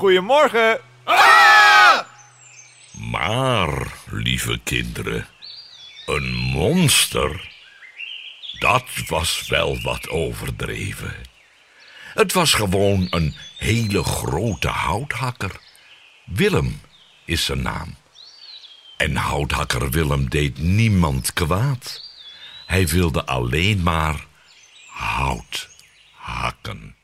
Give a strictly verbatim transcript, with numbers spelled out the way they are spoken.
Goedemorgen. Ah! Maar, lieve kinderen, een monster, dat was wel wat overdreven. Het was gewoon een hele grote houthakker. Willem is zijn naam. En houthakker Willem deed niemand kwaad. Hij wilde alleen maar hout hakken.